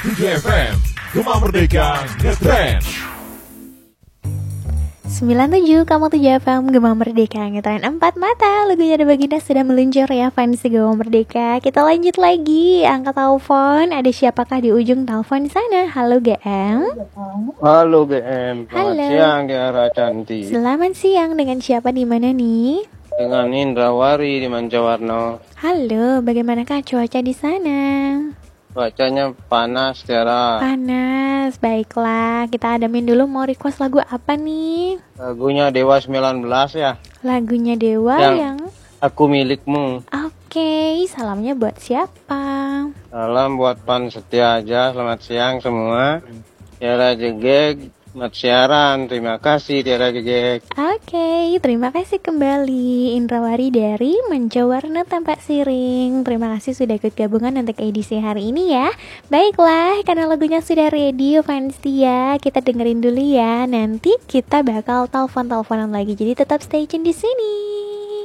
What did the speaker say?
DJFM, Gema Merdeka Ngetrend. 97,7 FM Gema Merdeka Ngetren 4 mata. Lagunya ada Baginda sudah meluncur ya fans Gema Merdeka. Kita lanjut lagi. Angkat telepon. Ada siapakah di ujung telepon sana? Halo GM. Halo GM. Selamat Halo. siang Tiara Cantik. Selamat siang. Dengan siapa di mana nih? Dengan Indrawari di Manjawarno. Halo, bagaimanakah cuaca di sana? Bacanya panas Tiara. Panas. Baiklah, kita adamin dulu. Mau request lagu apa nih? Lagunya Dewa 19 ya. Lagunya Dewa yang... Aku Milikmu. Oke, salamnya buat siapa? Salam buat pan setia aja. Selamat siang semua. Tiara Jegek. Selamat siaran. Terima kasih Tiara Jegek. Oke, terima kasih kembali Indrawari dari Manjawarna Tampak Siring. Terima kasih sudah ikut gabungan untuk edisi hari ini ya. Baiklah, karena lagunya sudah ready fans ya, kita dengerin dulu ya. Nanti kita bakal telepon-teleponan lagi. Jadi tetap stay tune di sini.